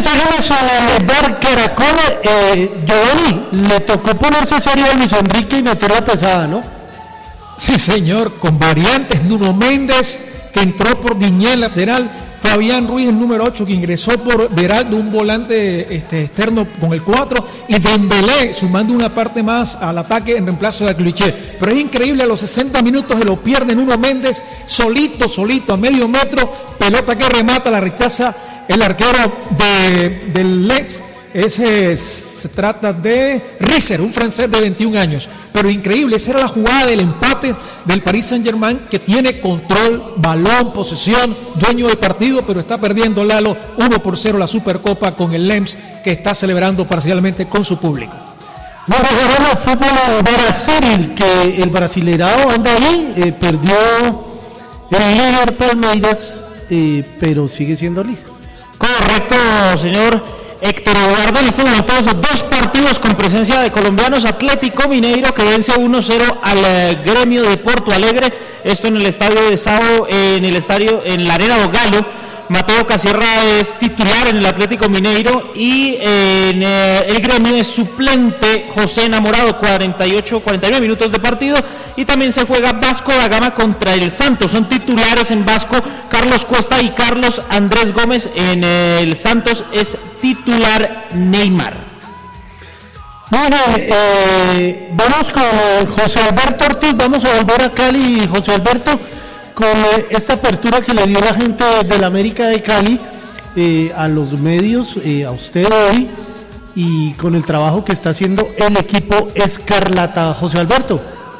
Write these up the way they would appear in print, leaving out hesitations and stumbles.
seguimos en el bar Caracol. Giovanni, le tocó ponerse serio a Luis Enrique y meter la pesada, ¿no? Sí, señor, con variantes. Nuno Méndez, que entró por Diñé, lateral. Fabián Ruiz, el número 8, que ingresó por Beraldo, un volante externo con el 4, y Dembélé sumando una parte más al ataque en reemplazo de Clichy. Pero es increíble, a los 60 minutos se lo pierde Nuno Méndez, solito, a medio metro, pelota que remata, la rechaza el arquero del Lens. Se trata de Risser, un francés de 21 años. Pero increíble, esa era la jugada del empate del Paris Saint-Germain, que tiene control, balón, posesión, dueño del partido, pero está perdiendo Lalo 1-0 la Supercopa con el Lens, que está celebrando parcialmente con su público. Bueno, el fútbol en Brasil, que el brasileirao anda ahí, perdió el líder Palmeiras, pero sigue siendo líder. Correcto, señor Héctor Eduardo. En este momento, 2 partidos con presencia de colombianos. Atlético Mineiro, que vence 1-0 al Gremio de Porto Alegre, esto en el estadio de Sao, en la Arena do Galo. Mateo Casierra es titular en el Atlético Mineiro, y en el Gremio es suplente José Enamorado. 49 minutos de partido. Y también se juega Vasco da Gama contra el Santos. Son titulares en Vasco Carlos Cuesta y Carlos Andrés Gómez. En el Santos es titular Neymar. Bueno, vamos con José Alberto Ortiz. Vamos a volver a Cali, José Alberto, con esta apertura que le dio la gente del América de Cali a los medios, a usted hoy, y con el trabajo que está haciendo el equipo Escarlata. José Alberto.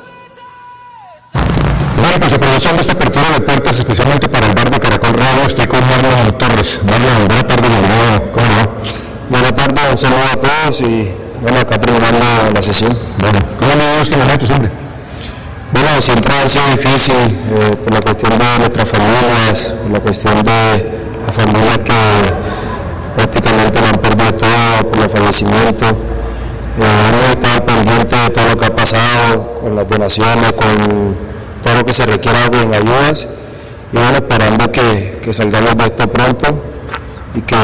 Bueno, pues aprovechando esta apertura de puertas especialmente para el bar de Caracol Radio, estoy con Marlon Torres. Marlon, buena tarde, ¿cómo va? Buena tarde, un saludo a todos y bueno, acá preparando la sesión. Bueno, ¿cómo le va estos momentos, hombre? Bueno, siempre ha sido difícil por la cuestión de nuestras familias, por la cuestión de la familia que prácticamente la han perdido todo por los fallecimientos. Hemos estado pendientes de todo lo que ha pasado con las donaciones, con todo lo que se requiera en ayudas, y bueno, esperando que salgamos de esto pronto y que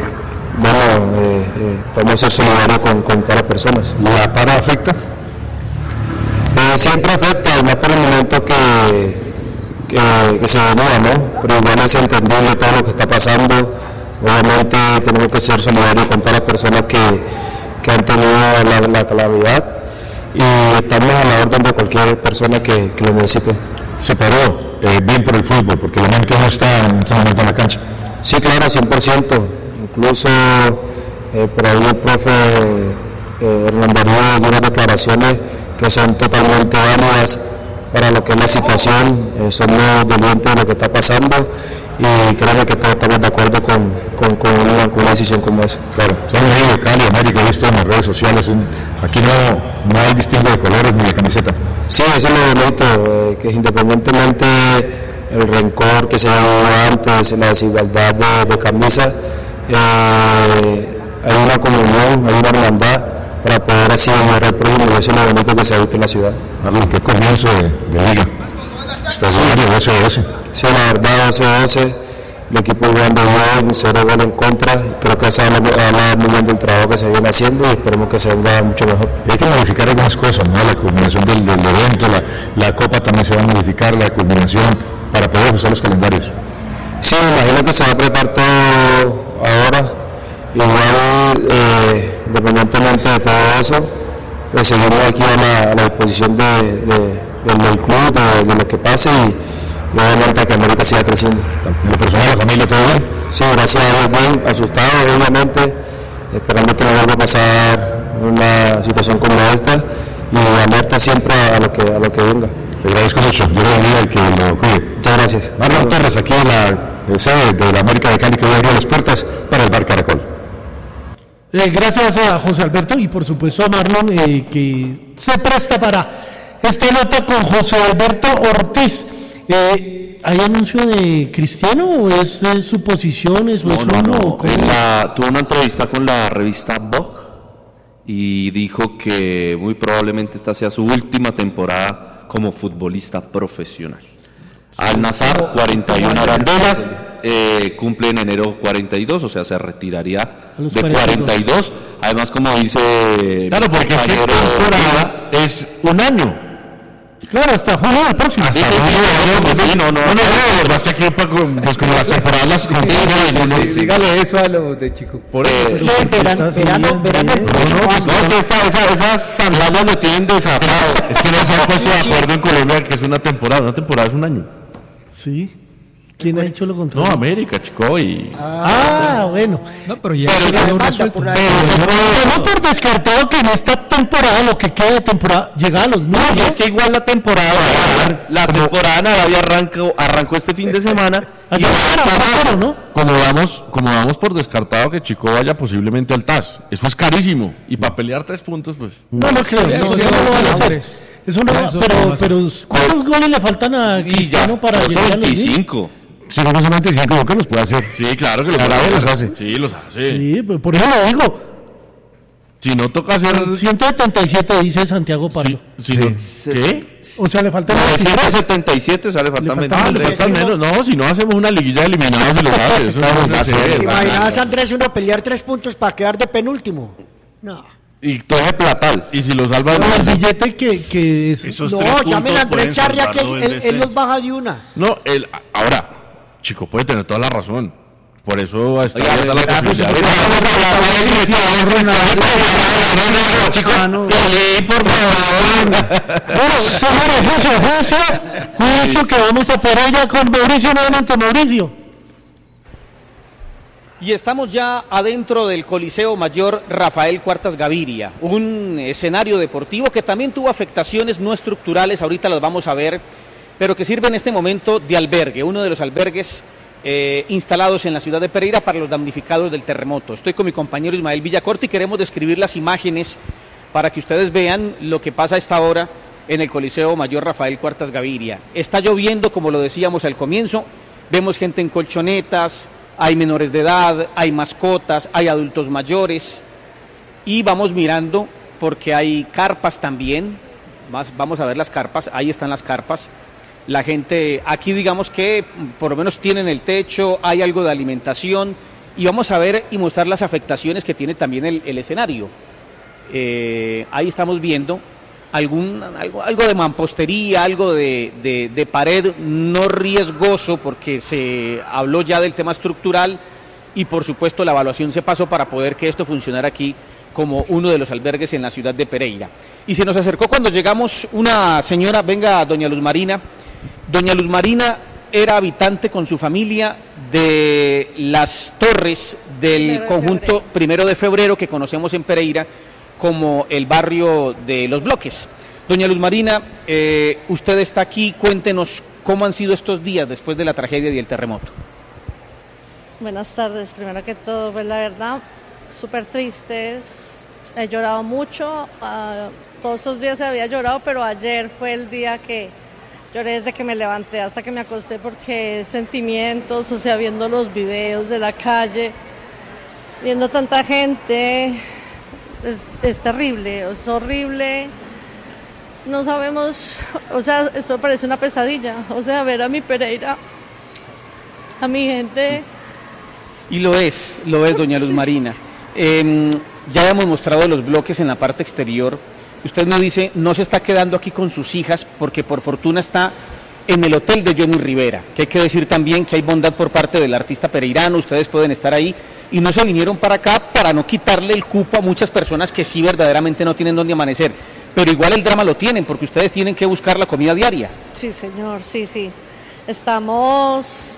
podamos ser solidarios con todas las personas. ¿La paro afecta? Siempre afecta, más por el momento que se demora, ¿no? Pero igual es entendible todo lo que está pasando. Obviamente tenemos que ser solidarios con todas las personas que han tenido la calamidad, y estamos a la orden de cualquier persona que lo necesite. Se paró bien por el fútbol, porque la mente no está en este momento en la cancha. Sí, claro, 100%. Incluso por ahí el profe Hernán Darío dio unas declaraciones que son totalmente válidas para lo que es la situación. Somos dolientes de lo que está pasando, y creo que todos estamos de acuerdo con una decisión como esa. Claro, somos de Cali, América, he visto en las redes sociales, aquí no hay distingo de colores ni de camiseta. Sí, eso es lo bonito, que independientemente el rencor que se ha dado antes, la desigualdad de camisa, hay una comunión, hay una hermandad para poder así mejorar el prójimo, y eso es lo bonito que se ha visto en la ciudad. Marlon, ¿qué comienzo de liga? ¿Estás jugando 12-12? Sí, la verdad, 12-12, el equipo jugando bien, 0 goles en contra. Creo que eso habla muy bien del trabajo que se viene haciendo, y esperemos que se venga mucho mejor. Y hay que modificar algunas cosas, ¿no? La culminación del evento, la copa también se va a modificar, la culminación, para poder usar los calendarios. Sí, me imagino que se va a apretar todo ahora. Igual, independientemente de todo eso, pues seguimos aquí a la disposición del club, de lo que pase, y obviamente que América siga creciendo. ¿La persona de la familia todo bien? Sí, gracias a Dios, bien, asustado obviamente, esperando que no vuelva a pasar una situación como esta, y alerta siempre a lo que venga. Te agradezco mucho, yo le diría el que lo cuide. Muchas gracias. Marlon Torres, aquí en la sede de la América de Cali, que va a abrir las puertas para el bar Caracol. Gracias a José Alberto, y por supuesto a Marlon, que se presta para esta nota con José Alberto Ortiz. ¿Hay anuncio de Cristiano o es suposiciones? No. Tuvo una entrevista con la revista Vogue y dijo que muy probablemente esta sea su última temporada como futbolista profesional. Al Nassr, 41 arandelas, cumple en enero 42, o sea, se retiraría A los de 42. Además, como dice... Claro, porque es que temporada es un año. Claro, hasta junio del próximo. Sí, no, No, es que aquí, pues como las temporadas las Dígale eso a los de Chico. por eso. Eso es verano. Esas sandalias lo tienen desatado. Es que no se han puesto de acuerdo en Colombia que es una temporada es un año. Sí. ¿Quién ha dicho lo No, contrario? América, chico, y... Bueno. No, pero ya quedó resuelto. Pero por descartado que en esta temporada, lo que queda de temporada, llega a los No, y es que igual la temporada en Arabia arrancó este fin de semana. Y ¿no? Como damos por descartado que Chico vaya posiblemente al TAS. Eso es carísimo. Y para pelear 3 puntos, pues... No creo. Eso No ya lo va a van a ser hacer. Andrés. Eso no va, Eso pero no va a ser. ¿cuántos goles le faltan a Cristiano para creo que llegar a los 10? 25. Si no son 25, ¿qué los puede hacer? Sí, claro que los hace. Sí, los hace. Sí, pues por eso lo digo. Si no toca hacer... 177 dice Santiago Pardo. ¿Qué? O sea, le faltan 177, o sea, le faltan Le faltan 23. Faltan menos. No, si no hacemos una liguilla de eliminados y los hace. Eso no va a ser. ¿Imaginabas, Andrés, uno pelear 3 puntos para quedar de penúltimo? No. Y todo es platal. Y si lo salva... el billete que es. Esos No, 3 puntos llamen a Andrés pueden Charria que salvarlo del él descenso. los baja de una. No, ahora, Chico puede tener toda la razón. Por eso está Oiga, abierta la verá, posibilidad. Bueno, señores, juicio que vamos a Pereira con Mauricio nuevamente. Mauricio. Y estamos ya adentro del Coliseo Mayor Rafael Cuartas Gaviria, un escenario deportivo que también tuvo afectaciones no estructurales, ahorita las vamos a ver, pero que sirve en este momento de albergue, uno de los albergues instalados en la ciudad de Pereira para los damnificados del terremoto. Estoy con mi compañero Ismael Villacorta y queremos describir las imágenes para que ustedes vean lo que pasa a esta hora en el Coliseo Mayor Rafael Cuartas Gaviria. Está lloviendo, como lo decíamos al comienzo, vemos gente en colchonetas, hay menores de edad, hay mascotas, hay adultos mayores y vamos mirando porque hay carpas también, vamos a ver las carpas, ahí están las carpas. La gente, aquí digamos que por lo menos tienen el techo, hay algo de alimentación y vamos a ver y mostrar las afectaciones que tiene también el escenario. Ahí estamos viendo algo de mampostería, algo de pared no riesgoso porque se habló ya del tema estructural y por supuesto la evaluación se pasó para poder que esto funcionara aquí como uno de los albergues en la ciudad de Pereira. Y se nos acercó cuando llegamos una señora, venga doña Luz Marina. Doña Luz Marina era habitante con su familia de las torres del conjunto 1 de febrero que conocemos en Pereira como el barrio de Los Bloques. Doña Luz Marina, usted está aquí, cuéntenos cómo han sido estos días después de la tragedia y el terremoto. Buenas tardes, primero que todo, pues la verdad, súper tristes, he llorado mucho, todos estos días había llorado, pero ayer fue el día que lloré desde que me levanté hasta que me acosté porque sentimientos, o sea, viendo los videos de la calle, viendo tanta gente, es terrible, es horrible, no sabemos, o sea, esto parece una pesadilla, o sea, ver a mi Pereira, a mi gente. Y lo es doña Luz Marina. Ya hemos mostrado los bloques en la parte exterior. Usted me dice, no se está quedando aquí con sus hijas porque por fortuna está en el hotel de Johnny Rivera, que hay que decir también que hay bondad por parte del artista pereirano, ustedes pueden estar ahí y no se vinieron para acá para no quitarle el cupo a muchas personas que sí verdaderamente no tienen dónde amanecer, pero igual el drama lo tienen porque ustedes tienen que buscar la comida diaria. Sí, señor, sí. Estamos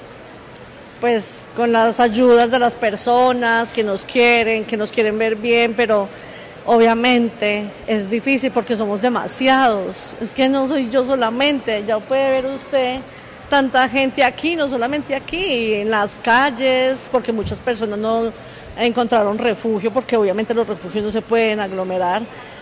pues con las ayudas de las personas que nos quieren ver bien, pero obviamente es difícil porque somos demasiados. Es que no soy yo solamente, ya puede ver usted tanta gente aquí, no solamente aquí, en las calles, porque muchas personas no encontraron refugio, porque obviamente los refugios no se pueden aglomerar.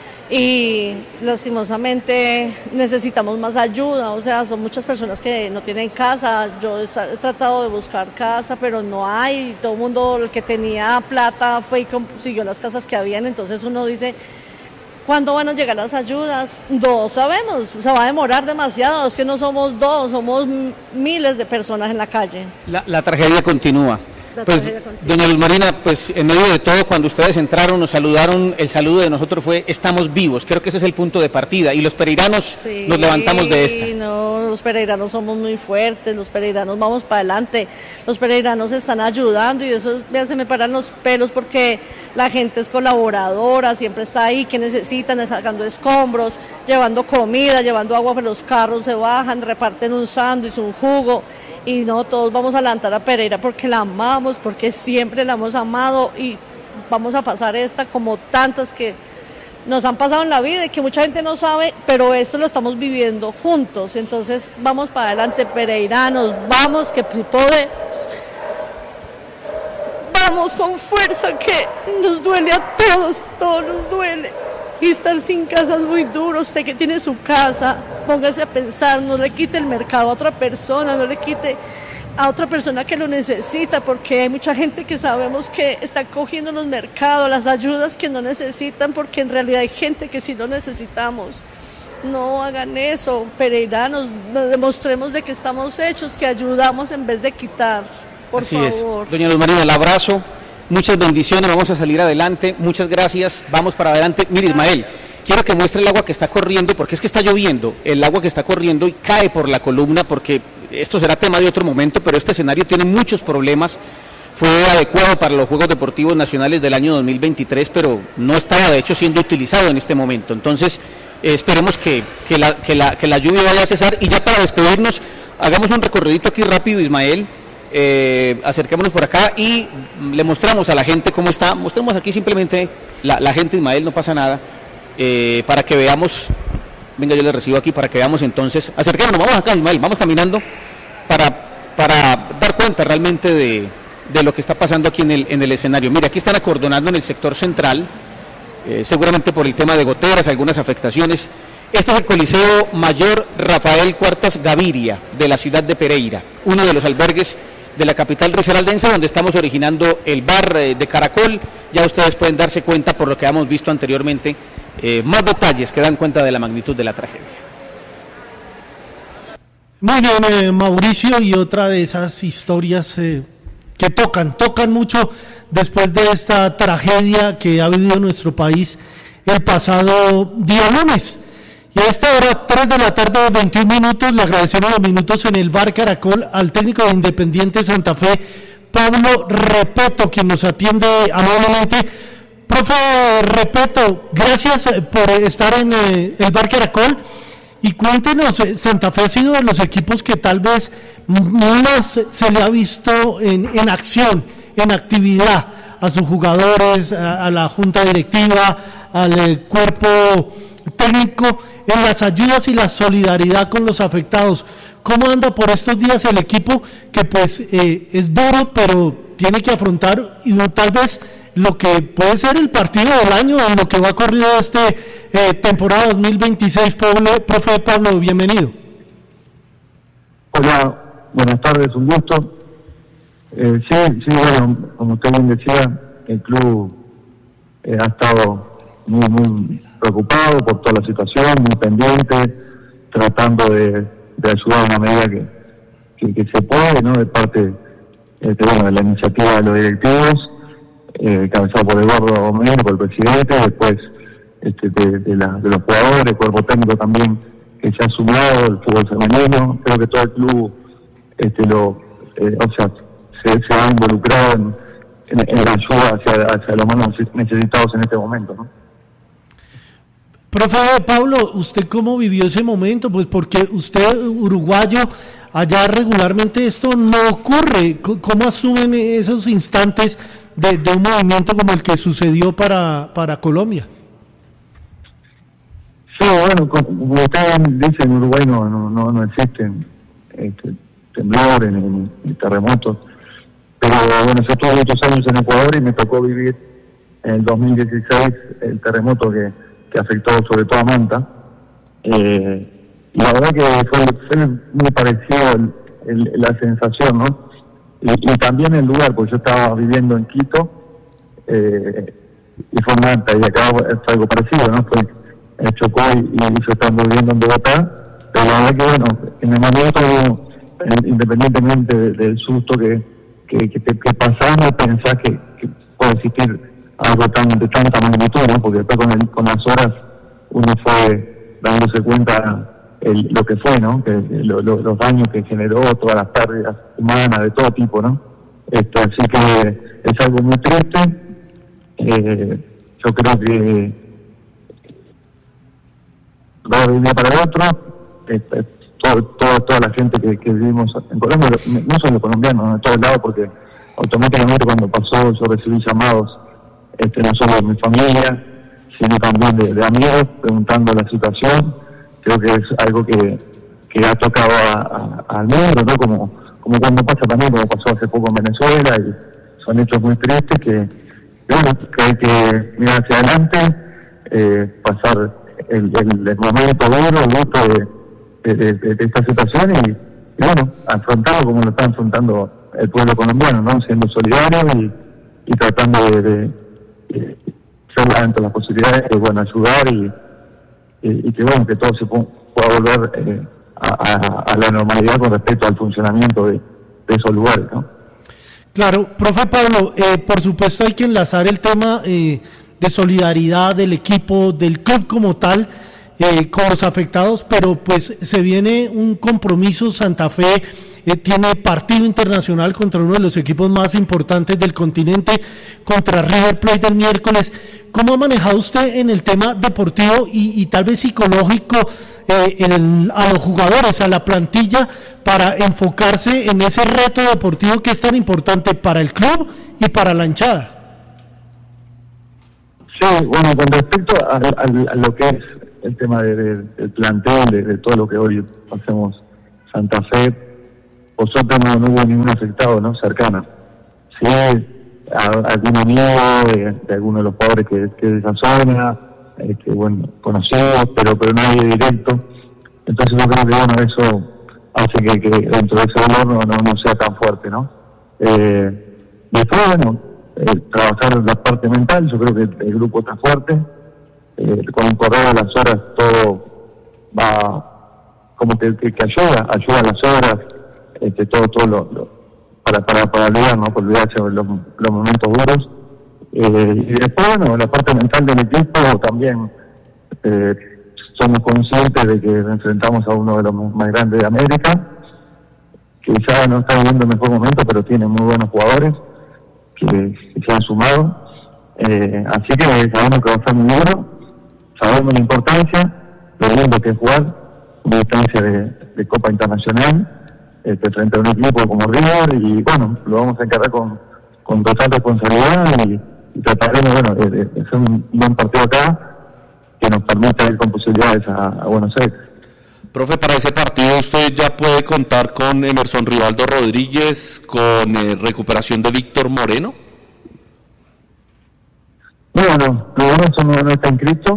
Y lastimosamente necesitamos más ayuda, o sea, son muchas personas que no tienen casa. Yo he tratado de buscar casa, pero no hay. Todo el mundo, el que tenía plata, fue y consiguió las casas que habían. Entonces uno dice, ¿Cuándo van a llegar las ayudas? No sabemos, se va a demorar demasiado, es que no somos dos, somos miles de personas en la calle. La tragedia continúa. Pues, doña Luz Marina, pues en medio de todo, cuando ustedes entraron, nos saludaron, el saludo de nosotros fue estamos vivos, creo que ese es el punto de partida, y los pereiranos nos levantamos de esta. No, los pereiranos somos muy fuertes, los pereiranos vamos para adelante, los pereiranos están ayudando, y eso se me paran los pelos porque la gente es colaboradora, siempre está ahí, que necesitan, sacando escombros, llevando comida, llevando agua para los carros, se bajan, reparten un sándwich, un jugo. Y no, todos vamos a levantar a Pereira porque la amamos, porque siempre la hemos amado, y vamos a pasar esta como tantas que nos han pasado en la vida y que mucha gente no sabe, pero esto lo estamos viviendo juntos. Entonces vamos para adelante, pereiranos, vamos que podemos, vamos con fuerza, que nos duele a todos, todo nos duele. Y estar sin casa es muy duro. Usted que tiene su casa, póngase a pensar, no le quite el mercado a otra persona, no le quite a otra persona que lo necesita, porque hay mucha gente que sabemos que está cogiendo los mercados, las ayudas que no necesitan, porque en realidad hay gente que sí lo necesitamos. No hagan eso, pereiranos, demostremos de que estamos hechos, que ayudamos en vez de quitar, por favor. Así es. Doña Luz Marina, el abrazo. Muchas bendiciones, vamos a salir adelante, muchas gracias, vamos para adelante. Mire, Ismael, quiero que muestre el agua que está corriendo, porque es que está lloviendo, el agua que está corriendo y cae por la columna, porque esto será tema de otro momento, pero este escenario tiene muchos problemas. Fue adecuado para los Juegos Deportivos Nacionales del año 2023, pero no estaba de hecho siendo utilizado en este momento. Entonces, esperemos que la lluvia vaya a cesar, y ya para despedirnos, hagamos un recorridito aquí rápido, Ismael. Acerquémonos por acá y le mostramos a la gente cómo está. Mostremos aquí simplemente la gente, Ismael, no pasa nada, para que veamos. Venga, yo le recibo aquí para que veamos entonces. Acerquémonos, vamos acá, Ismael, vamos caminando para dar cuenta realmente de lo que está pasando aquí en el escenario. Mira, aquí están acordonando en el sector central, seguramente por el tema de goteras, algunas afectaciones. Este es el Coliseo Mayor Rafael Cuartas Gaviria de la ciudad de Pereira, uno de los albergues de la capital risaraldense, donde estamos originando el bar de Caracol. Ya ustedes pueden darse cuenta, por lo que hemos visto anteriormente, más detalles que dan cuenta de la magnitud de la tragedia. Muy bien, Mauricio, y otra de esas historias que tocan mucho después de esta tragedia que ha vivido nuestro país el pasado día lunes. Y a esta hora, 3 de la tarde, 21 minutos, le agradecemos los minutos en el bar Caracol al técnico de Independiente Santa Fe, Pablo Repeto, quien nos atiende amablemente. Profe Repeto, gracias por estar en el bar Caracol, y cuéntenos, Santa Fe ha sido de los equipos que tal vez más se le ha visto en acción, en actividad, a sus jugadores, a la junta directiva, al cuerpo técnico, en las ayudas y la solidaridad con los afectados. ¿Cómo anda por estos días el equipo, que pues es duro, pero tiene que afrontar y tal vez lo que puede ser el partido del año en lo que va corrido temporada 2026? Profe Pablo, bienvenido. Hola, buenas tardes, un gusto. Sí, bueno, como usted bien decía, el club ha estado muy preocupado por toda la situación, muy pendiente, tratando de ayudar en la medida que se puede, ¿no? De parte de la iniciativa de los directivos, cabezado por Eduardo Gómez, por el presidente, después de los jugadores, el cuerpo técnico también que se ha sumado, el fútbol femenino. Creo que todo el club se ha involucrado en la ayuda hacia los más necesitados en este momento, ¿no? Profe Pablo, ¿usted cómo vivió ese momento? Pues porque usted, uruguayo, allá regularmente esto no ocurre. ¿Cómo asumen esos instantes de un movimiento como el que sucedió para Colombia? Sí, bueno, como ustedes dicen, en Uruguay no existen temblores ni terremotos. Pero bueno, yo estuve muchos años en Ecuador y me tocó vivir en el 2016 el terremoto que afectó sobre todo a Manta. Y la verdad que fue muy parecido la sensación, ¿no? Y también el lugar, porque yo estaba viviendo en Quito, fue en Manta, y acá fue algo parecido, ¿no? Chocó y se están volviendo en Bogotá, pero la verdad que bueno, en el momento, independientemente del susto que pasamos, pensás que puede existir algo de tanta magnitud, ¿no? Porque después con las horas uno fue dándose cuenta lo que fue, ¿no? Que los daños que generó, todas las pérdidas humanas de todo tipo, ¿no? Así que es algo muy triste. Yo creo que va de un día para el otro, toda la gente que vivimos en Colombia, no solo colombianos, en todos lados, porque automáticamente cuando pasó yo recibí llamados, no solo de mi familia, sino también de amigos preguntando la situación. Creo que es algo que ha tocado al mundo, ¿no? Como cuando pasa también, como pasó hace poco en Venezuela, y son hechos muy tristes que bueno, que hay que mirar hacia adelante, pasar el momento duro, el gusto de esta situación y bueno, afrontarlo como lo está afrontando el pueblo colombiano, ¿no? Siendo solidario y tratando de ser dentro de las posibilidades de bueno, ayudar y que bueno, que todo se pueda volver a la normalidad con respecto al funcionamiento de esos lugares, ¿no? Claro, profe Pablo, por supuesto hay que enlazar el tema de solidaridad del equipo, del club como tal, con los afectados, pero pues se viene un compromiso. Santa Fe tiene partido internacional contra uno de los equipos más importantes del continente, contra River Plate el miércoles. ¿Cómo ha manejado usted en el tema deportivo y tal vez psicológico a los jugadores, a la plantilla, para enfocarse en ese reto deportivo que es tan importante para el club y para la hinchada? Sí, bueno, con respecto a lo que es el tema del plantel, de todo lo que hoy hacemos Santa Fe, por suerte no hubo ningún afectado, ¿no? Cercano. Sí, algún amigo de alguno de los jugadores que de esa zona, bueno, conocidos, pero nadie directo. Entonces yo creo que bueno, eso hace que dentro de ese dolor no sea tan fuerte, ¿no? Después, bueno, trabajar la parte mental, yo creo que el grupo está fuerte, con el correr de las horas todo va como que ayuda a las horas, todo para olvidar, ¿no? Por olvidarse los momentos duros. Y después, bueno, la parte mental del equipo también, somos conscientes de que enfrentamos a uno de los más grandes de América, que ya no está viviendo el mejor momento, pero tiene muy buenos jugadores que se han sumado. Así que sabemos que va a ser muy duro, sabemos la importancia, lo lindo que es jugar una instancia de Copa Internacional, frente a un equipo como River, y bueno, lo vamos a encargar con total responsabilidad y trataremos, bueno, de hacer un buen partido acá que nos permita ir con posibilidades a Buenos Aires. Profe, para ese partido usted ya puede contar con Emerson Rivaldo Rodríguez, con recuperación de Víctor Moreno. Bueno, Emerson no está inscrito,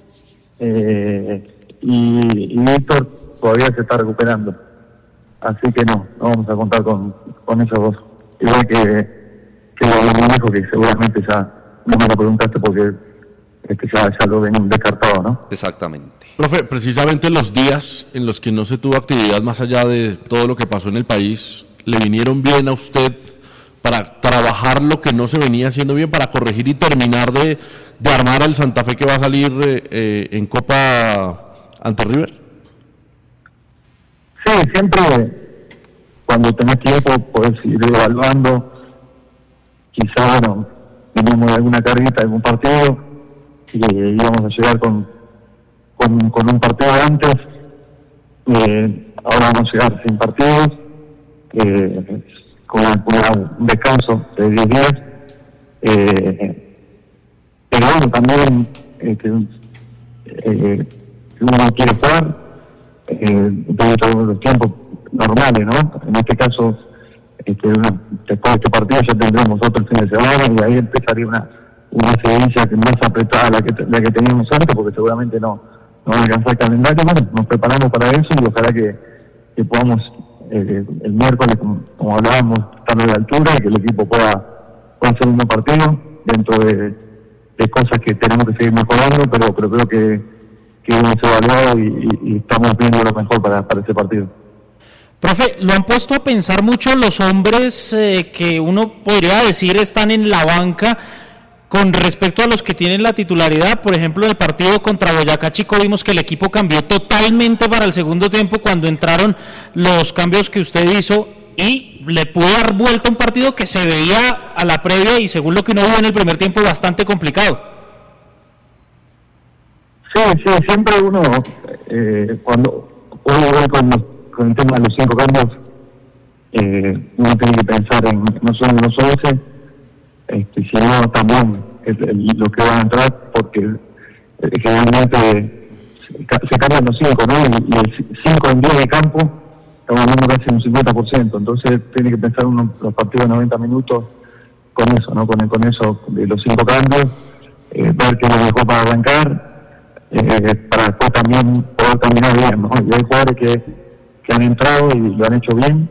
y Víctor todavía se está recuperando, así que no vamos a contar con esos dos. Igual que lo manejo, que seguramente ya no me lo preguntaste porque ya lo ven descartado, ¿no? Exactamente. Profe, precisamente los días en los que no se tuvo actividad más allá de todo lo que pasó en el país, ¿le vinieron bien a usted para trabajar lo que no se venía haciendo bien, para corregir y terminar de armar al Santa Fe que va a salir en Copa ante River? Sí, siempre cuando tenés tiempo podés ir evaluando. Quizá, bueno, teníamos alguna carguita, algún partido, y íbamos a llegar con un partido antes. Ahora vamos a llegar sin partidos, con un descanso de 10 días. Pero bueno, también uno quiere jugar dentro de los tiempos normales, ¿no? En este caso, después de este partido ya tendremos otro fin de semana y ahí empezaría una seguidilla más apretada la que teníamos antes, porque seguramente no va a alcanzar el calendario. Bueno, nos preparamos para eso y ojalá que podamos el miércoles, como hablábamos, estar a la altura y que el equipo pueda hacer un buen partido dentro de cosas que tenemos que seguir mejorando, pero creo que hemos evaluado y estamos viendo lo mejor para ese partido. Profe, lo han puesto a pensar mucho los hombres que uno podría decir están en la banca con respecto a los que tienen la titularidad. Por ejemplo, en el partido contra Boyacá Chico vimos que el equipo cambió totalmente para el segundo tiempo cuando entraron los cambios que usted hizo y le pudo dar vuelta a un partido que se veía a la previa y según lo que uno vio en el primer tiempo bastante complicado. Sí, siempre uno cuando juega con el tema de los 5 cambios uno tiene que pensar en no solo en los 11 sino también lo que van a entrar, porque generalmente se cambian los 5, ¿no? Y el 5 en 10 de campo estamos hablando casi un 50%, entonces tiene que pensar uno los partidos de 90 minutos con eso, ¿no? Con eso de los 5 cambios, ver qué es lo mejor para arrancar, para después también poder terminar bien, ¿no? Y hay jugadores que han entrado y lo han hecho bien,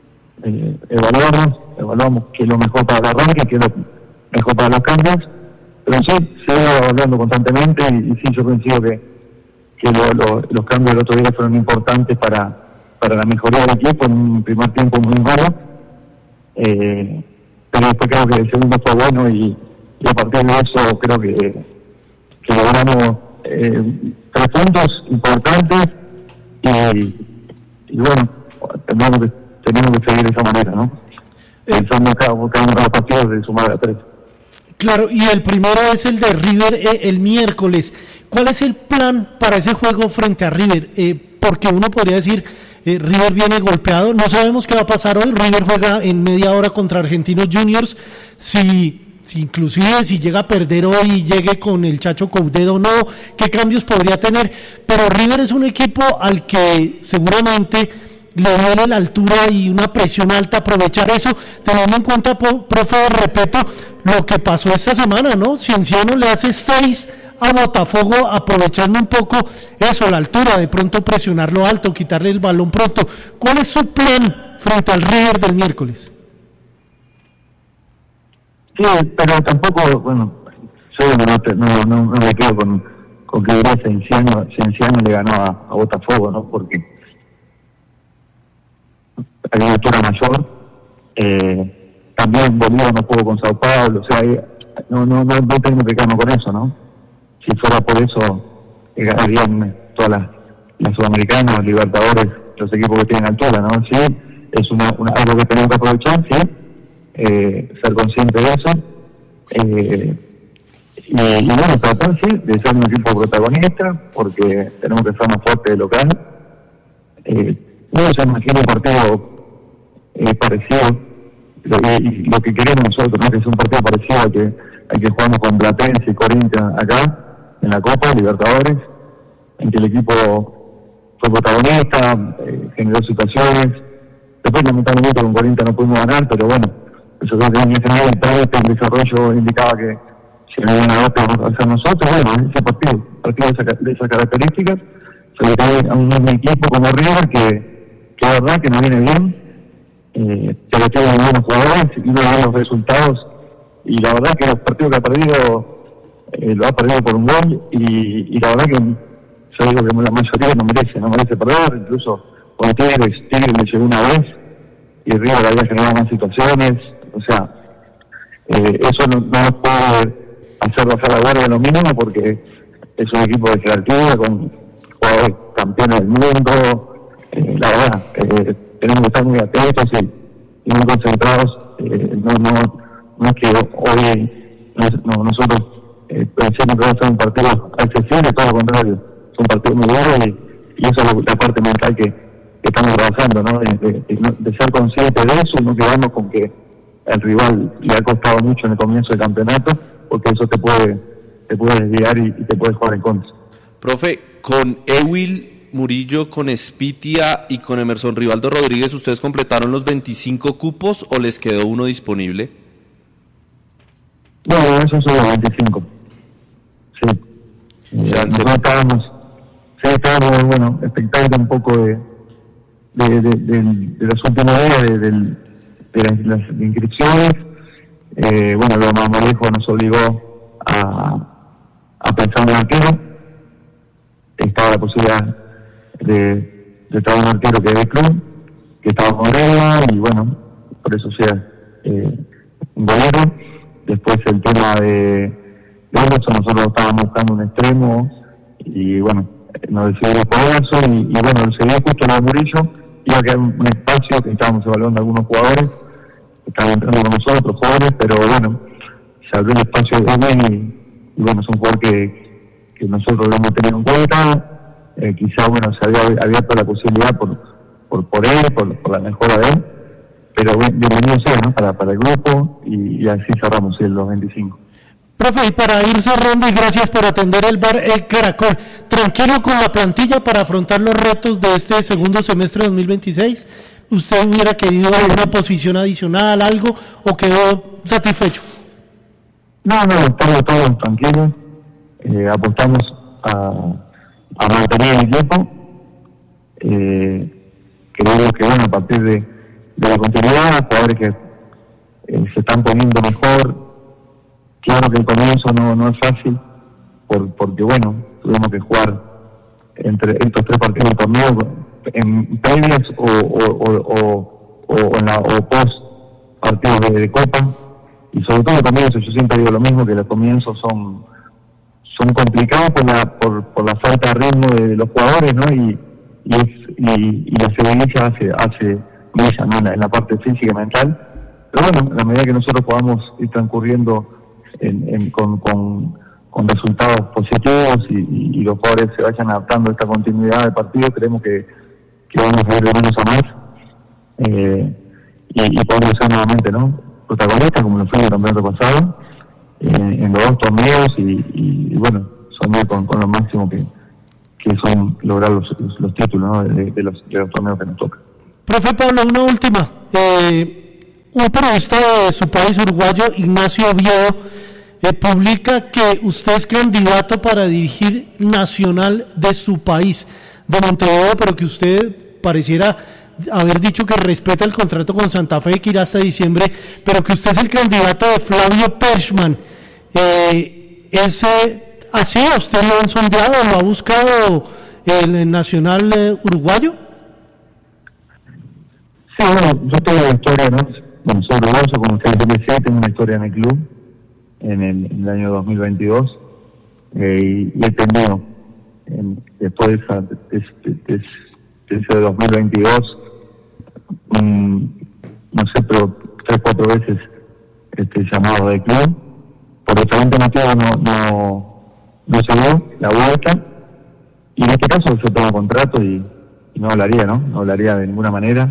evaluamos qué es lo mejor para el arranque, qué es lo mejor para los cambios, pero sí, se va evaluando constantemente y sí, yo coincido que los cambios del otro día fueron importantes para la mejoría del equipo en un primer tiempo muy malo, pero después creo que el segundo fue bueno y a partir de eso creo que logramos 3 puntos importantes y bueno, tenemos que seguir de esa manera, ¿no? Pensando cada uno de los partidos de sumar a 3. Claro, y el primero es el de River el miércoles. ¿Cuál es el plan para ese juego frente a River? Porque uno podría decir, River viene golpeado, no sabemos qué va a pasar hoy. River juega en media hora contra Argentinos Juniors. Inclusive si llega a perder hoy y llegue con el Chacho Coudet o no, qué cambios podría tener. Pero River es un equipo al que seguramente le duele la altura y una presión alta, aprovechar eso, teniendo en cuenta, profe, repito, lo que pasó esta semana, ¿no? Cienciano le hace 6 a Botafogo, aprovechando un poco eso, la altura, de pronto presionarlo alto, quitarle el balón pronto. ¿Cuál es su plan frente al River del miércoles? Sí, pero tampoco, bueno, yo no me quedo con que Cienciano le ganó a Botafogo, ¿no? Porque hay una altura mayor, también Bolívar no pudo con Sao Paulo, o sea, no tenemos que quedarnos con eso, ¿no? Si fuera por eso, ganarían todas las Sudamericanas, Libertadores, los equipos que tienen altura, ¿no? Sí, es algo que tenemos que aprovechar, sí, ser consciente de eso, y bueno, tratar, sí, de ser un equipo protagonista, porque tenemos que ser más fuertes de local. No se imagina un partido parecido, lo que queremos nosotros, ¿no? Que es un partido parecido al que jugamos con Platense y Corinthians acá, en la Copa Libertadores, en que el equipo fue protagonista, generó situaciones. Después, lamentablemente, con Corinthians no pudimos ganar, pero bueno, eso creo que en general el desarrollo indicaba que si no iban a ganar, vamos a hacer nosotros. Bueno, ese partido de esas características, se le cae a un equipo como River que es verdad que no viene bien, pero tiene buenos jugadores y uno ve los resultados, y la verdad que los partidos que ha perdido lo ha perdido por un gol, y la verdad que yo digo que la mayoría no merece perder, incluso con Tigres le llegó una vez y River había generado más situaciones, o sea, eso no nos puede hacer bajar la guardia lo mínimo, porque es un equipo de jerarquía con jugadores campeones del mundo. La verdad, tenemos que estar muy atentos y muy concentrados. No es que hoy nosotros pensemos que va a ser un partido accesible, todo lo contrario, es un partido muy duro y eso es la parte mental que estamos trabajando, ¿no? De ser conscientes de eso y no quedarnos con que el rival le ha costado mucho en el comienzo del campeonato, porque eso te puede desviar y te puede jugar en contra. Profe, con Ewil Murillo, con Espitia y con Emerson Rivaldo Rodríguez, ¿ustedes completaron los 25 cupos o les quedó uno disponible? No, esos son los 25. Sí. Estábamos, bueno, expectantes un poco de los últimos días de las inscripciones. Bueno, lo más lejos nos obligó a a pensar en un arquero. Estaba la posibilidad de traer un arquero que es del club, que estaba con regla, y bueno, por eso sea un golero. Después el tema de Anderson, nosotros estábamos buscando un extremo, y bueno, nos decidimos por eso, y bueno, se dio justo lo de Murillo, iba a quedar un espacio que estábamos evaluando algunos jugadores, que estaban entrando con nosotros, jóvenes, pero bueno, se abrió el espacio de Edwin, y bueno, es un jugador que nosotros lo hemos tenido en cuenta. Quizá bueno, se había abierto la posibilidad por él, por la mejora de él, pero bienvenido sea, ¿no? para el grupo, y así cerramos los 25. Profe, y para ir cerrando, y gracias por atender el bar El Caracol, ¿tranquilo con la plantilla para afrontar los retos de este segundo semestre de 2026? ¿Usted hubiera querido alguna posición adicional, algo, o quedó satisfecho? No, estamos todos tranquilos, apostamos a mantener el equipo, creemos que bueno, a partir de la continuidad, jugadores que se están poniendo mejor. Claro que el comienzo no es fácil, porque bueno, tuvimos que jugar entre estos 3 partidos del torneo en previas o post partidos de Copa, y sobre todo el comienzo. Yo siempre digo lo mismo, que los comienzos son complicados por la falta de ritmo de los jugadores, ¿no? Y la experiencia hace mella, ¿no? en la parte física y mental. Pero bueno, a la medida que nosotros podamos ir transcurriendo con resultados positivos y los jugadores se vayan adaptando a esta continuidad de partido, creemos que vamos a ir de menos a más, y podemos ser nuevamente, ¿no?, protagonistas como lo fue el campeonato pasado, en los 2 torneos, y bueno, soñar con lo máximo que son lograr los títulos, ¿no?, de los torneos que nos tocan. Profe Pablo, una última. Un periodista de su país, uruguayo, Ignacio Oviedo, publica que usted es candidato para dirigir Nacional de su país, de Montevideo, pero que usted pareciera haber dicho que respeta el contrato con Santa Fe, que irá hasta diciembre, pero que usted es el candidato de Flavio Perchman. ¿Es así? ¿Usted lo han sondeado, lo ha buscado el Nacional uruguayo? Sí, bueno, yo tengo una historia, ¿no? Bueno, soy uruguayo, como ustedes decían, tengo una historia en el club, en el año 2022, y he tenido, después de ese 2022, no sé, pero 3-4 veces llamado del club. Por diferentes motivos no se dio la vuelta, y en este caso yo tengo contrato y no hablaría, no hablaría de ninguna manera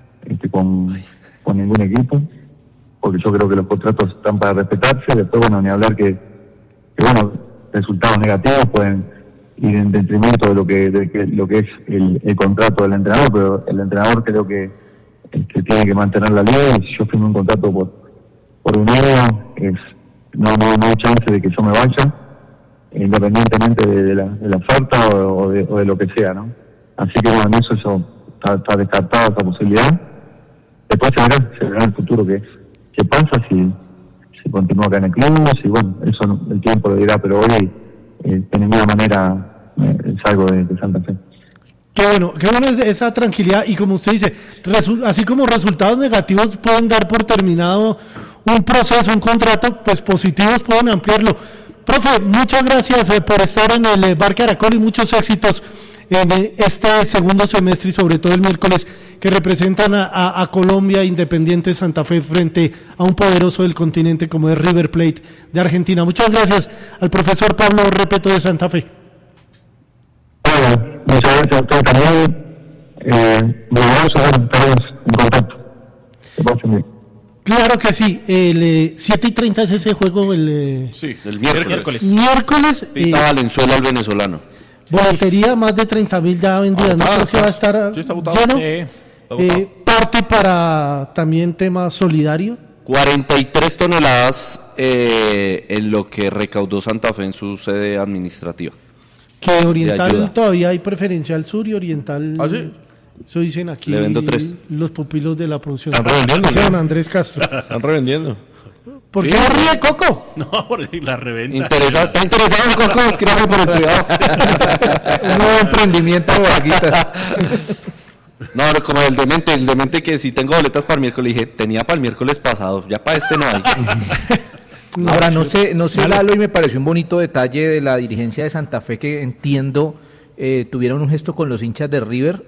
con ningún equipo, porque yo creo que los contratos están para respetarse. Después, bueno, ni hablar que bueno, resultados negativos pueden ir en detrimento de lo que es el contrato del entrenador, pero el entrenador creo que tiene que mantener la ley. Si yo firmo un contrato por un año, no hay chance de que yo me vaya, independientemente de la oferta o de lo que sea, ¿no? Así que bueno, en eso está descartada esa posibilidad. Después se verá en el futuro qué pasa, si continúa acá en el club, si bueno, eso el tiempo lo dirá, pero hoy de ninguna manera salgo de Santa Fe. Qué bueno es esa tranquilidad, y como usted dice, así como resultados negativos pueden dar por terminado un proceso, un contrato, pues positivos pueden ampliarlo. Profe, muchas gracias por estar en el Bar Caracol, y muchos éxitos en este segundo semestre, y sobre todo el miércoles, que representan a Colombia, Independiente Santa Fe, frente a un poderoso del continente como es River Plate de Argentina. Muchas gracias al profesor Pablo Repeto de Santa Fe. Bueno, muchas gracias a ustedes también. Estaremos en contacto. Que pasen bien. Claro que sí, el 7:30 es ese juego, sí, el miércoles. Miércoles. Valenzuela, el venezolano. Boletería, más de 30,000 ya vendidas. No creo que va a estar lleno. Parte para también tema solidario. 43 toneladas en lo que recaudó Santa Fe en su sede administrativa. Que oriental todavía hay preferencial sur y oriental. ¿Ah, sí? Eso dicen aquí. Le vendo 3. Los pupilos de la producción. Están revendiendo. San Andrés Castro. Están revendiendo. ¿Por qué no ríe Coco? No, por la reventa. ¿Está interesado en Coco? Escríbame por el privado. Un nuevo emprendimiento de vaguitas. No, como el demente que si tengo boletas para el miércoles, dije, tenía para el miércoles pasado, ya para este no hay. Ahora, no sé, Lalo, y me pareció un bonito detalle de la dirigencia de Santa Fe que entiendo tuvieron un gesto con los hinchas de River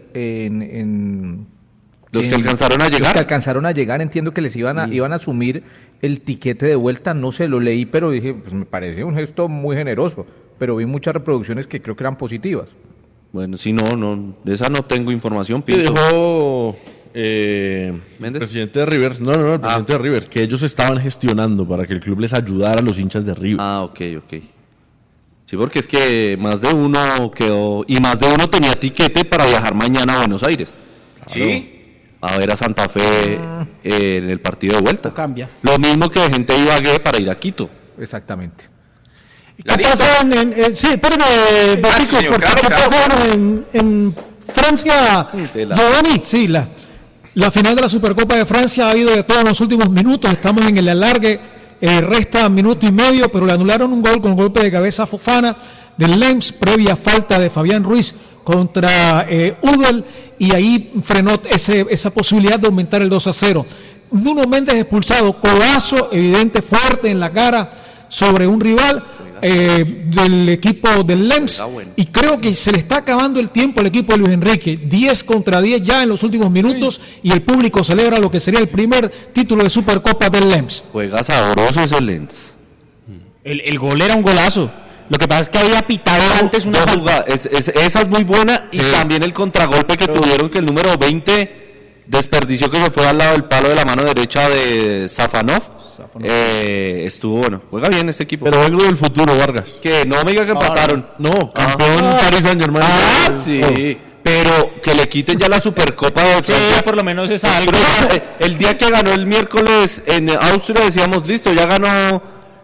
Los que alcanzaron a llegar. Los que alcanzaron a llegar, entiendo que les iban a asumir el tiquete de vuelta, no sé, lo leí, pero dije, pues me parece un gesto muy generoso, pero vi muchas reproducciones que creo que eran positivas. Bueno, sí, no, de esa no tengo información. ¿Qué dijo el presidente de River? El presidente de River, que ellos estaban gestionando para que el club les ayudara a los hinchas de River. Ok. Sí, porque es que más de uno quedó, y más de uno tenía tiquete para viajar mañana a Buenos Aires. Sí. A ver a Santa Fe en el partido de vuelta. Cambia. Lo mismo que de gente de Ibagué para ir a Quito. Exactamente. ¿Qué pasaron espérame, Batico, señor, ¿qué pasaron en Francia, Giovanni? Sí, la final de la Supercopa de Francia ha habido de todo en los últimos minutos. Estamos en el alargue, resta minuto y medio, pero le anularon un gol con golpe de cabeza a Fofana del Lens, previa falta de Fabián Ruiz contra Udel, y ahí frenó esa posibilidad de aumentar el 2-0. Nuno Méndez expulsado, codazo evidente, fuerte en la cara sobre un rival del equipo del Lens, y creo que se le está acabando el tiempo al equipo de Luis Enrique. 10 contra 10 ya en los últimos minutos, y el público celebra lo que sería el primer título de Supercopa del Lens. Juega sabroso ese Lens. El gol era un golazo. Lo que pasa es que había pitado antes una falta. Esa es muy buena, y también el contragolpe que tuvieron, que el número 20 desperdició, que se fue al lado del palo de la mano derecha de Safanov. Estuvo bueno. Juega bien este equipo. Pero algo del futuro, Vargas. Que no me diga que empataron. No, campeón Paris Saint-Germain. Sí. Pero que le quiten ya la Supercopa de Francia. Sí, por lo menos es algo. El día que ganó el miércoles en Austria decíamos, listo, ya ganó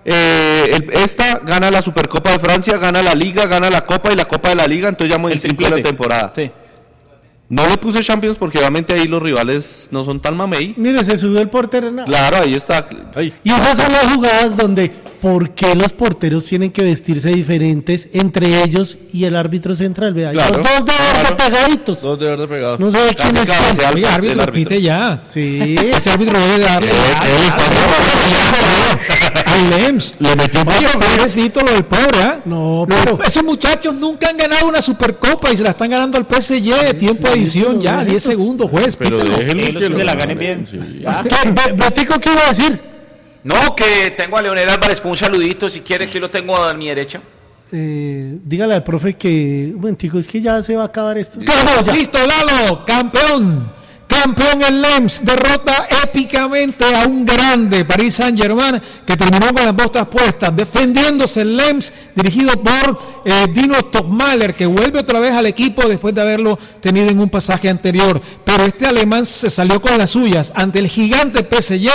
esta, gana la Supercopa de Francia, gana la Liga, gana la Copa y la Copa de la Liga, entonces ya muy simple la temporada. Sí. No le puse Champions porque obviamente ahí los rivales no son tan mamey. Mire, se subió el portero. No. Claro, ahí está. Y esas son las jugadas donde, ¿por qué los porteros tienen que vestirse diferentes entre ellos y el árbitro central? Vea, claro, los dos de verde pegaditos. Dos de verde pegados. No sé quién es. Oye, árbitro, pite ya. Sí. Ese árbitro debe darle al Lens. Le metió un pobrecito lo del pobre, ¿eh? No, pero esos muchachos nunca han ganado una Supercopa y se la están ganando al PSG. Tiempo de edición ya, 10 segundos, juez. Pero déjenlos que se la ganen bien. Sí. Batico, ¿qué iba a decir? No, que tengo a Leonel Álvarez con un saludito, si quiere, que lo tengo a mi derecha. Dígale al profe que, momentico, es que ya se va a acabar esto. Listo, Lalo, campeón el Lens, derrota épicamente a un grande Paris Saint-Germain, que terminó con las botas puestas, defendiéndose el Lens, dirigido por Dino Topmaler, que vuelve otra vez al equipo después de haberlo tenido en un pasaje anterior, pero este alemán se salió con las suyas ante el gigante PSG,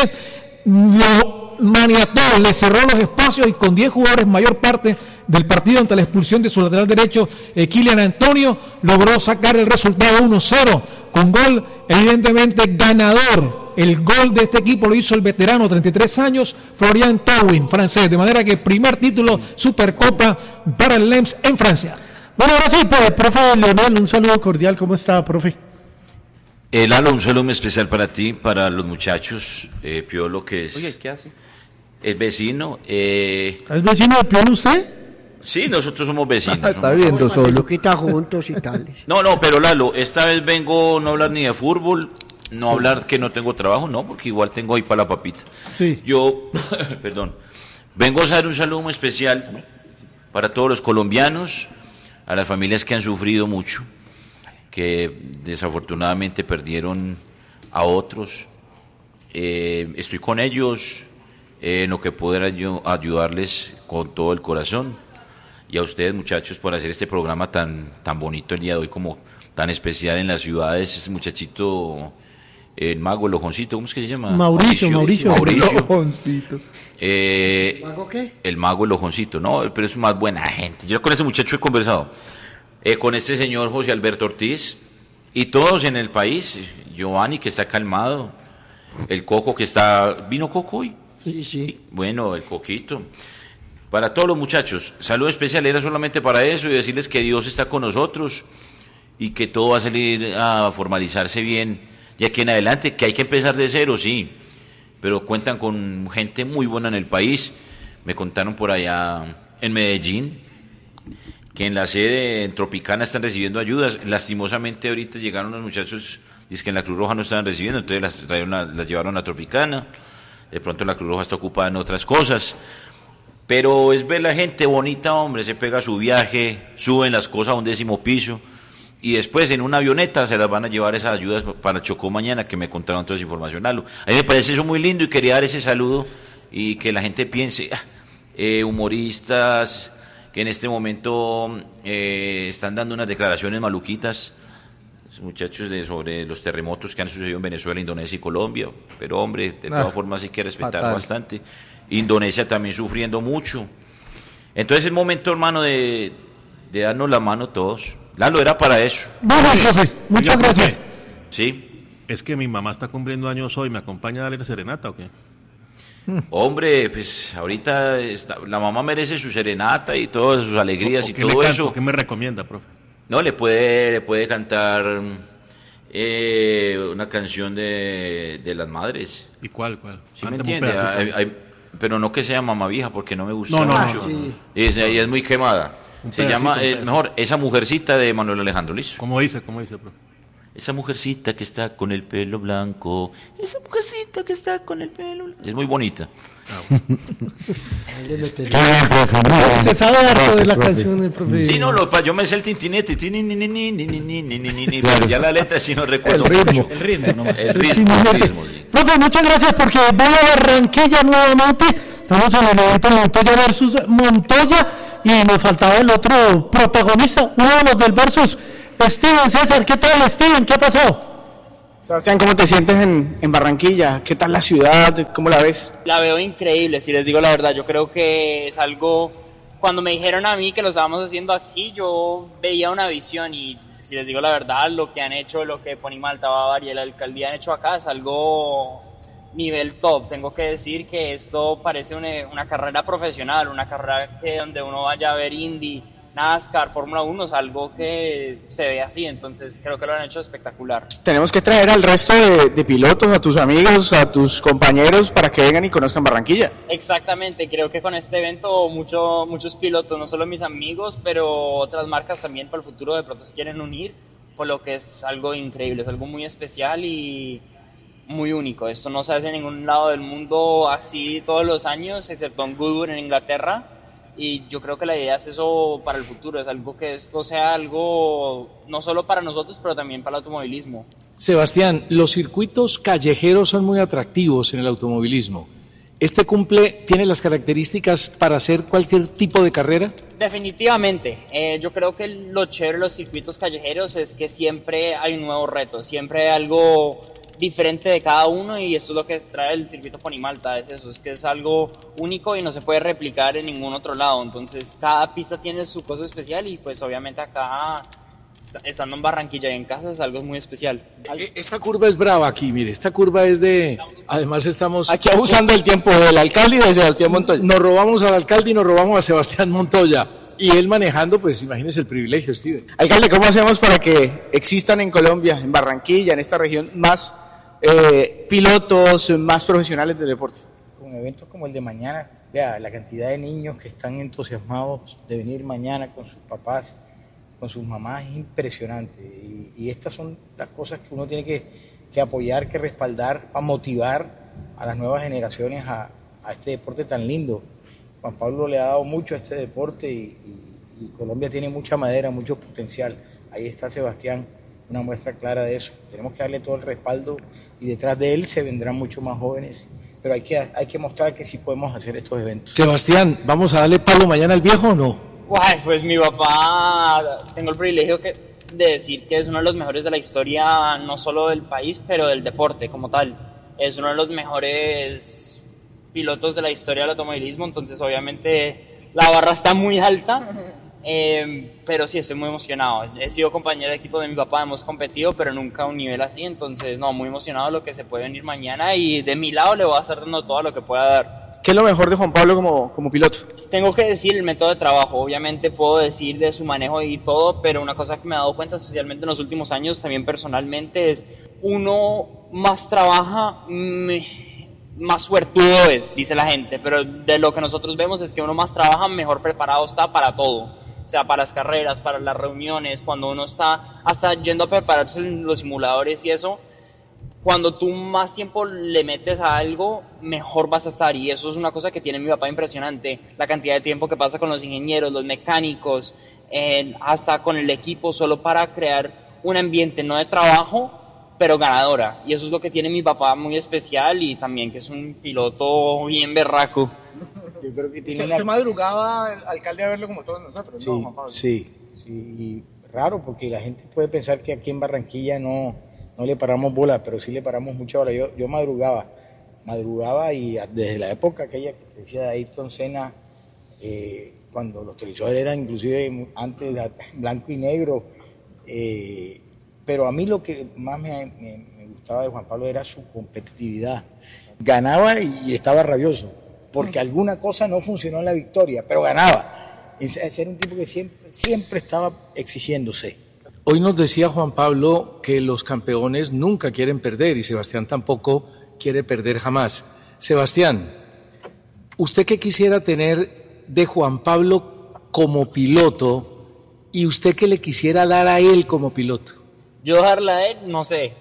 lo maniató, le cerró los espacios, y con 10 jugadores, mayor parte del partido, ante la expulsión de su lateral derecho, Kylian Antonio, logró sacar el resultado 1-0, con gol evidentemente ganador. El gol de este equipo lo hizo el veterano, 33 años, Florian Thauvin, francés, de manera que primer título Supercopa para el Lens en Francia. Bueno, ahora sí, pues, profe Leonel, un saludo cordial, ¿cómo está, profe? Lalo, un saludo especial para ti, para los muchachos, Piolo, que es... Oye, ¿qué hace? El vecino. ¿Es vecino de Piolo usted? Sí, nosotros somos vecinos. Está viendo solo. Quita juntos y tales. No, pero Lalo, esta vez vengo no a hablar ni de fútbol, no a hablar que no tengo trabajo, no, porque igual tengo ahí para la papita. Sí. Yo, perdón, vengo a hacer un saludo muy especial para todos los colombianos, a las familias que han sufrido mucho, que desafortunadamente perdieron a otros. Estoy con ellos en lo que pueda ayudarles con todo el corazón. Y a ustedes, muchachos, por hacer este programa tan bonito el día de hoy, como tan especial en las ciudades. Este muchachito, el mago, el ojoncito, ¿cómo es que se llama? Mauricio. El ojoncito. ¿Mago qué? El mago, el ojoncito, no, pero es más buena gente. Yo con ese muchacho he conversado, con este señor José Alberto Ortiz, y todos en el país, Giovanni, que está calmado, el Coco, que está... ¿Vino Coco hoy? Sí. Bueno, el Coquito. Para todos los muchachos, saludo especial, era solamente para eso y decirles que Dios está con nosotros y que todo va a salir a formalizarse bien de aquí en adelante, que hay que empezar de cero, sí, pero cuentan con gente muy buena en el país. Me contaron por allá en Medellín que en la sede en Tropicana están recibiendo ayudas. Lastimosamente ahorita llegaron los muchachos, dice que en la Cruz Roja no estaban recibiendo, entonces las llevaron a Tropicana. De pronto la Cruz Roja está ocupada en otras cosas. Pero es ver la gente bonita, hombre, se pega su viaje, suben las cosas a un 10º piso y después en una avioneta se las van a llevar esas ayudas para Chocó mañana, que me contaron toda esa información. A mí me parece eso muy lindo y quería dar ese saludo y que la gente piense, humoristas que en este momento están dando unas declaraciones maluquitas, muchachos, sobre los terremotos que han sucedido en Venezuela, Indonesia y Colombia, pero hombre, de todas formas hay que respetar bastante. Indonesia también sufriendo mucho. Entonces es momento, hermano, de darnos la mano todos. Lalo, era para eso. Bueno, profe, muchas gracias. Sí. Es que mi mamá está cumpliendo años hoy, ¿me acompaña a darle la serenata o qué? Hombre, pues ahorita la mamá merece su serenata y todas sus alegrías y todo eso. ¿Qué me recomienda, profe? No, le puede cantar una canción de las madres. ¿Y cuál? ¿Sí me entiende? Pero no que sea Mamá Vieja, porque no me gusta mucho. Sí. Ella es muy quemada. Se llama, mejor, Esa Mujercita de Manuel Alejandro, ¿listo? ¿Cómo dice, profe? Esa mujercita que está con el pelo blanco, esa mujercita que está con el pelo blanco. Es muy bonita. Se sabe harto de la canción del profe. Sí, no, yo me sé el tintinete, pero ya la letra sí no recuerdo mucho. El ritmo, Sí. Profe, muchas gracias porque voy a Barranquilla nuevamente. Estamos en el evento Montoya versus Montoya y nos faltaba el otro protagonista, uno de los del versus. Steven, César, ¿qué tal, Steven? ¿Qué ha pasado? Sebastián, ¿cómo te sientes en Barranquilla? ¿Qué tal la ciudad? ¿Cómo la ves? La veo increíble, si les digo la verdad. Yo creo que es algo... Cuando me dijeron a mí que lo estábamos haciendo aquí, yo veía una visión y, si les digo la verdad, lo que han hecho, lo que Ponimalta, Bavaria y la alcaldía han hecho acá es algo nivel top. Tengo que decir que esto parece una carrera profesional, una carrera que donde uno vaya a ver Indy, NASCAR, Fórmula 1, es algo que se ve así, entonces creo que lo han hecho espectacular. Tenemos que traer al resto de pilotos, a tus amigos, a tus compañeros, para que vengan y conozcan Barranquilla. Exactamente, creo que con este evento muchos pilotos, no solo mis amigos, pero otras marcas también para el futuro de pronto se quieren unir, por lo que es algo increíble, es algo muy especial y muy único. Esto no se hace en ningún lado del mundo así todos los años, excepto en Goodwood, en Inglaterra. Y yo creo que la idea es eso para el futuro, es algo que esto sea algo no solo para nosotros, pero también para el automovilismo. Sebastián, los circuitos callejeros son muy atractivos en el automovilismo. ¿Este tiene las características para hacer cualquier tipo de carrera? Definitivamente. Yo creo que lo chévere de los circuitos callejeros es que siempre hay un nuevo reto, siempre hay algo diferente de cada uno y esto es lo que trae el circuito Ponimalta, es eso, es que es algo único y no se puede replicar en ningún otro lado, entonces cada pista tiene su cosa especial y pues obviamente acá, estando en Barranquilla y en casa, es algo muy especial. Esta curva es brava aquí, mire, esta curva es de... Además estamos... Aquí abusando del tiempo del alcalde y de Sebastián Montoya. Nos robamos al alcalde y nos robamos a Sebastián Montoya. Y él manejando, pues imagínese el privilegio, Steven. Alcalde, ¿cómo hacemos para que existan en Colombia, en Barranquilla, en esta región, más pilotos más profesionales del deporte? Con eventos como el de mañana, vea la cantidad de niños que están entusiasmados de venir mañana con sus papás, con sus mamás, es impresionante. Y estas son las cosas que uno tiene que apoyar, que respaldar, para motivar a las nuevas generaciones a este deporte tan lindo. Juan Pablo le ha dado mucho a este deporte y Colombia tiene mucha madera, mucho potencial. Ahí está Sebastián, una muestra clara de eso. Tenemos que darle todo el respaldo y detrás de él se vendrán muchos más jóvenes, pero hay que mostrar que sí podemos hacer estos eventos. Sebastián, ¿vamos a darle palo mañana al viejo o no? Pues mi papá, tengo el privilegio de decir que es uno de los mejores de la historia, no solo del país, pero del deporte como tal. Es uno de los mejores pilotos de la historia del automovilismo, entonces obviamente la barra está muy alta, Pero sí, estoy muy emocionado. He sido compañero de equipo de mi papá, hemos competido, pero nunca a un nivel así. Entonces, no, muy emocionado de lo que se puede venir mañana y de mi lado le voy a estar dando todo lo que pueda dar. ¿Qué es lo mejor de Juan Pablo como piloto? Tengo que decir el método de trabajo. Obviamente puedo decir de su manejo y todo, pero una cosa que me he dado cuenta, especialmente en los últimos años, también personalmente, es uno más trabaja, más suertudo es, dice la gente, pero de lo que nosotros vemos es que uno más trabaja, mejor preparado está para todo. O sea, para las carreras, para las reuniones, cuando uno está hasta yendo a prepararse en los simuladores y eso, cuando tú más tiempo le metes a algo, mejor vas a estar. Y eso es una cosa que tiene mi papá impresionante, la cantidad de tiempo que pasa con los ingenieros, los mecánicos, hasta con el equipo, solo para crear un ambiente no de trabajo, pero ganadora. Y eso es lo que tiene mi papá muy especial y también que es un piloto bien berraco. Yo creo que tiene ¿Usted madrugaba, alcalde, a verlo como todos nosotros, sí, ¿no, Juan Pablo? Sí, y raro porque la gente puede pensar que aquí en Barranquilla no le paramos bola, pero sí le paramos mucha bola. Yo madrugaba y desde la época aquella que te decía de Ayrton Senna, cuando los televisores eran inclusive antes blanco y negro, pero a mí lo que más me gustaba de Juan Pablo era su competitividad. Ganaba y estaba rabioso, porque alguna cosa no funcionó en la victoria, pero ganaba. Era un tipo que siempre estaba exigiéndose. Hoy nos decía Juan Pablo que los campeones nunca quieren perder y Sebastián tampoco quiere perder jamás. Sebastián, ¿usted qué quisiera tener de Juan Pablo como piloto y usted qué le quisiera dar a él como piloto? Yo darle a él, no sé,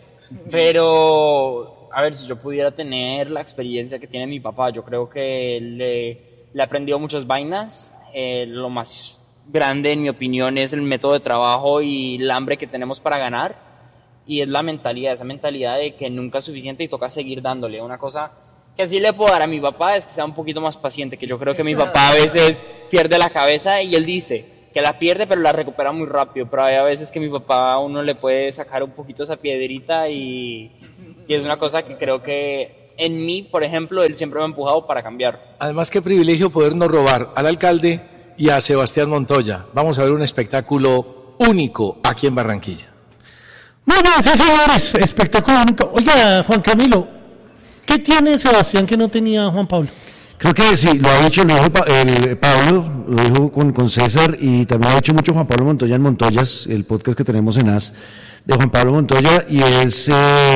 pero a ver, si yo pudiera tener la experiencia que tiene mi papá, yo creo que le he aprendido muchas vainas. Lo más grande, en mi opinión, es el método de trabajo y el hambre que tenemos para ganar, y es la mentalidad, esa mentalidad de que nunca es suficiente y toca seguir dándole. Una cosa que sí le puedo dar a mi papá es que sea un poquito más paciente, que yo creo que mi papá a veces pierde la cabeza y él dice que la pierde pero la recupera muy rápido, pero hay a veces que mi papá a uno le puede sacar un poquito esa piedrita y es una cosa que creo que en mí, por ejemplo, él siempre me ha empujado para cambiar. Además, qué privilegio podernos robar al alcalde y a Sebastián Montoya. Vamos a ver un espectáculo único aquí en Barranquilla. Muy bien, sí, señores, espectáculo único. Oiga, Juan Camilo, ¿qué tiene Sebastián que no tenía Juan Pablo? Creo que sí, lo ha dicho, lo dijo Pablo, lo dijo con César, y también lo ha dicho mucho Juan Pablo Montoya en Montoyas, el podcast que tenemos en AS de Juan Pablo Montoya, y es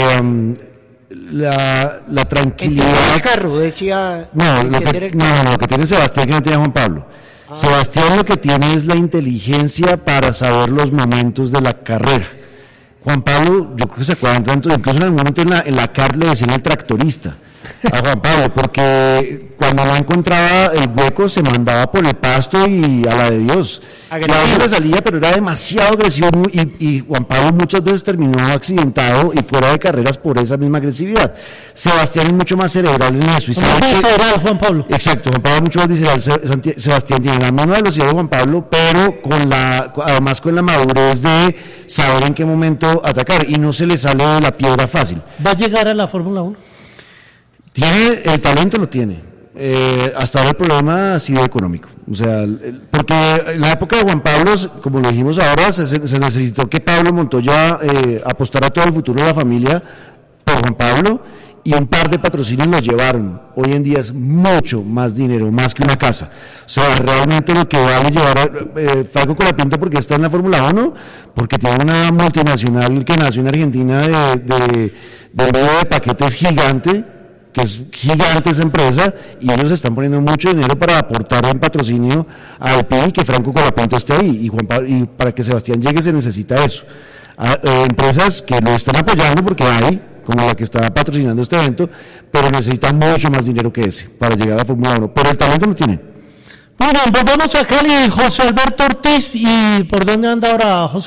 la tranquilidad. El carro, decía. No, lo que tiene Sebastián que no tiene Juan Pablo. Sebastián lo que tiene es la inteligencia para saber los momentos de la carrera. Juan Pablo, yo creo que se acuerdan tanto, incluso en algún momento en la CAR le decían el tractorista a Juan Pablo, porque cuando no encontraba el hueco se mandaba por el pasto y a la de Dios. Y a veces le salía, pero era demasiado agresivo, y Juan Pablo muchas veces terminó accidentado y fuera de carreras por esa misma agresividad. Sebastián es mucho más cerebral en eso. Cerebral, Juan Pablo. Exacto, Juan Pablo es mucho más visceral. Sebastián tiene la misma velocidad de Juan Pablo, pero además con la madurez de saber en qué momento atacar, y no se le sale de la piedra fácil. ¿Va a llegar a la Fórmula 1? Tiene, el talento lo tiene. Hasta ahora el problema ha sido económico. O sea, porque en la época de Juan Pablo, como lo dijimos ahora, se necesitó que Pablo Montoya apostara todo el futuro de la familia por Juan Pablo, y un par de patrocinios los llevaron. Hoy en día es mucho más dinero, más que una casa. O sea, realmente lo que vale llevar Franco Colapinto, porque está en la Fórmula 1, porque tiene una multinacional que nació en Argentina de paquetes gigante, que es gigante esa empresa, y ellos están poniendo mucho dinero para aportar en patrocinio a Alpine y que Franco Colapinto esté ahí, y para que Sebastián llegue se necesita eso. Empresas que lo están apoyando porque hay, como la que está patrocinando este evento, pero necesitan mucho más dinero que ese para llegar a la Fórmula 1, pero el talento lo tiene. Muy bien, pues vamos a Cali, José Alberto Ortiz. ¿Y por dónde anda ahora, José?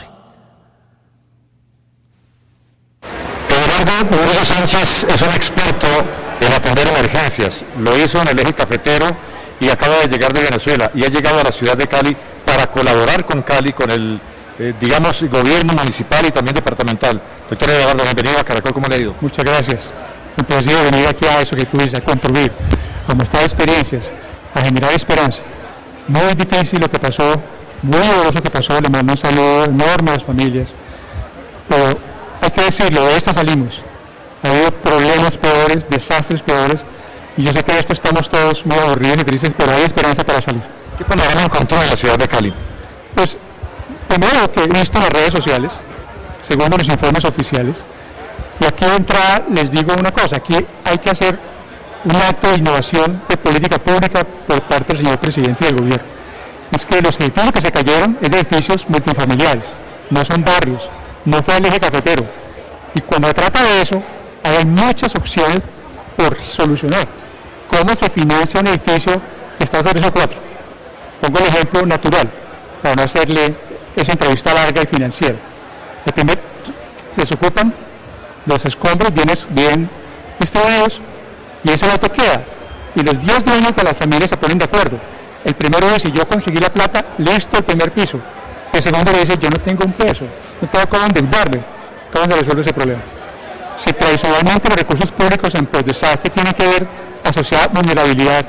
Eduardo Hugo Sánchez es un experto en atender emergencias. Lo hizo en el eje cafetero y acaba de llegar de Venezuela y ha llegado a la ciudad de Cali para colaborar con Cali, con el gobierno municipal y también departamental. Doctor Eduardo, bienvenido a Caracol, ¿cómo le ha ido? Muchas gracias. Un placer venir aquí a eso que tú dices, a contribuir, a mostrar experiencias, a generar esperanza. Muy difícil lo que pasó muy doloroso que pasó, le mando un saludo enorme a las familias, pero hay que decirlo, de esta salimos. Ha habido problemas peores, desastres peores, y yo sé que de esto estamos todos muy aburridos y tristes, pero hay esperanza para salir. ¿Qué panorama encontró en la ciudad de Cali? Pues, primero lo que he visto en las redes sociales, segundo los informes oficiales, y aquí de entrada les digo una cosa, aquí hay que hacer un acto de innovación de política pública por parte del señor presidente y del gobierno. Es que los edificios que se cayeron es de edificios multifamiliares, no son barrios, no fue el eje cafetero, y cuando se trata de eso, hay muchas opciones por solucionar. ¿Cómo se financia un edificio que está sobre esos 4? Pongo el ejemplo natural, para no hacerle esa entrevista larga y financiera. El primer, desocupan los escombros bien distribuidos y ese dato queda. Y los 10 dueños de la familia se ponen de acuerdo. El primero dice, yo conseguí la plata, listo el primer piso. El segundo le dice, yo no tengo un peso, no tengo cómo endeudarme. ¿Cómo se resuelve ese problema? Si tradicionalmente los recursos públicos en desastre tienen que ver asociada vulnerabilidad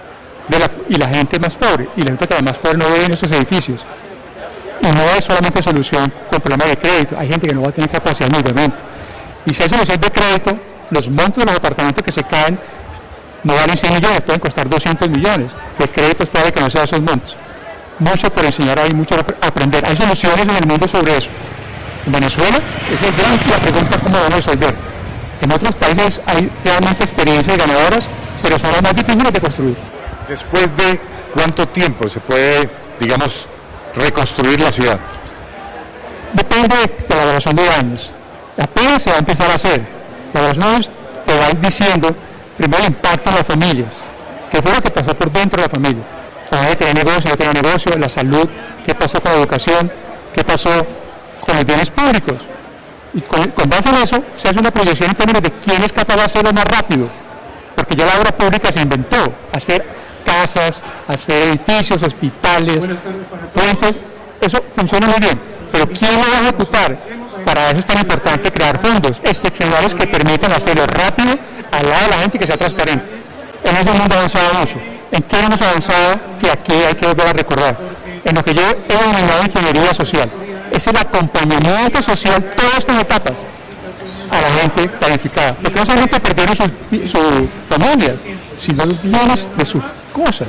y la gente más pobre, y la gente que además pobre no vive en esos edificios. Y no es solamente solución con problemas de crédito, hay gente que no va a tener capacidad de endeudamiento. Y si hay solución de crédito, los montos de los apartamentos que se caen no valen 100 millones, pueden costar 200 millones. El crédito es probable que no sea esos montos. Mucho por enseñar ahí, mucho por aprender. Hay soluciones en el mundo sobre eso. En Venezuela, esa es la pregunta cómo van a resolver. En otros países hay realmente experiencias ganadoras, pero son las más difíciles de construir. ¿Después de cuánto tiempo se puede, digamos, reconstruir la ciudad? Depende de la evaluación de daños. Apenas se va a empezar a hacer. La evaluación de daños te va diciendo primero el impacto en las familias, qué fue lo que pasó por dentro de la familia. La gente tenía negocio, no tenía negocio, la salud, qué pasó con la educación, qué pasó con los bienes públicos. Y con base en eso se hace una proyección en términos de quién es capaz de hacerlo más rápido. Porque ya la obra pública se inventó, hacer casas, hacer edificios, hospitales, puentes, eso funciona muy bien. Pero ¿quién lo va a ejecutar? Para eso es tan importante crear fondos excepcionales que permitan hacerlo rápido al lado de la gente y que sea transparente. En eso hemos avanzado mucho. ¿En qué hemos avanzado? Que aquí hay que volver a recordar. En lo que yo he denominado ingeniería social. Es el acompañamiento social, todas estas etapas, a la gente calificada. Porque no solamente perdieron sus familias, sino los bienes de sus cosas.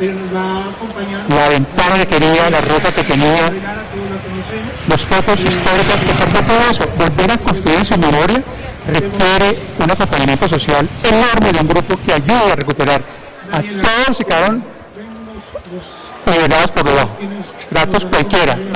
La ventana que quería, la ropa que tenía, las fotos históricas, se perdió todo eso. Volver a construir en su memoria requiere un acompañamiento social enorme de un grupo que ayude a recuperar a todos que quedaron nivelados por debajo, estratos cualquiera.